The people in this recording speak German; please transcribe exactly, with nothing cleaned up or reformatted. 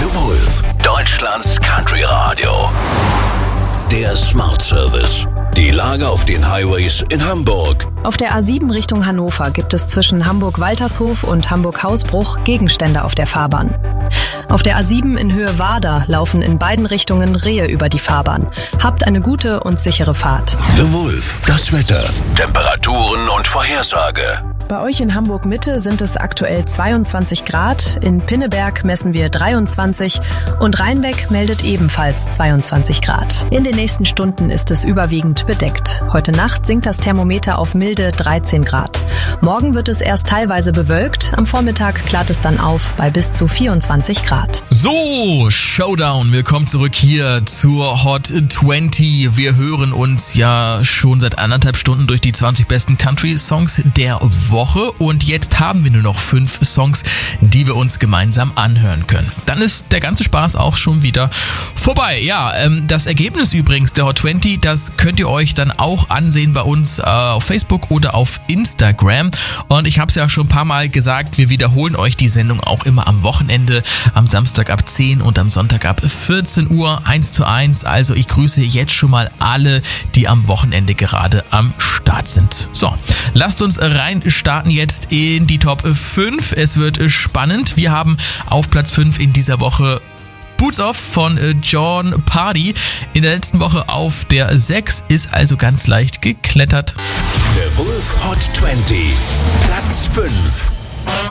The Wolf, Deutschlands Country Radio. Der Smart Service. Die Lage auf den Highways in Hamburg. Auf der A sieben Richtung Hannover gibt es zwischen Hamburg-Waltershof und Hamburg-Hausbruch Gegenstände auf der Fahrbahn. Auf der A sieben in Höhe Warder laufen in beiden Richtungen Rehe über die Fahrbahn. Habt eine gute und sichere Fahrt. The Wolf, das Wetter, Temperaturen und Vorhersage. Bei euch in Hamburg-Mitte sind es aktuell zweiundzwanzig Grad, in Pinneberg messen wir dreiundzwanzig und Rheinbeck meldet ebenfalls zweiundzwanzig Grad. In den nächsten Stunden ist es überwiegend bedeckt. Heute Nacht sinkt das Thermometer auf milde dreizehn Grad. Morgen wird es erst teilweise bewölkt, am Vormittag klart es dann auf bei bis zu vierundzwanzig Grad. So, Showdown, willkommen zurück hier zur Hot zwanzig. Wir hören uns ja schon seit anderthalb Stunden durch die zwanzig besten Country-Songs der Woche. Woche und jetzt haben wir nur noch fünf Songs, die wir uns gemeinsam anhören können. Dann ist der ganze Spaß auch schon wieder vorbei. Ja, ähm, das Ergebnis übrigens der Hot zwanzig, das könnt ihr euch dann auch ansehen bei uns äh, auf Facebook oder auf Instagram. Und ich habe es ja schon ein paar Mal gesagt, wir wiederholen euch die Sendung auch immer am Wochenende, am Samstag ab zehn und am Sonntag ab vierzehn Uhr, eins zu eins. Also ich grüße jetzt schon mal alle, die am Wochenende gerade am Start sind. So, lasst uns rein starten jetzt in die Top fünf. Es wird spannend. Wir haben auf Platz fünf in dieser Woche Boots Off von Jon Pardi. In der letzten Woche auf der sechs, ist also ganz leicht geklettert. The Wolf Hot zwanzig, Platz fünf.